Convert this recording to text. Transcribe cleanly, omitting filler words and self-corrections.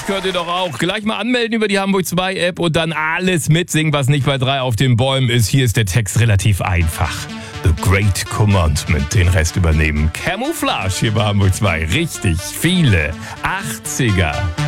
könnt ihr doch auch. Gleich mal anmelden über die Hamburg 2 App und dann alles mitsingen, was nicht bei 3 auf den Bäumen ist. Hier ist der Text relativ einfach. The Great Commandment, den Rest übernehmen. Camouflage hier bei Hamburg 2. Richtig viele 80er.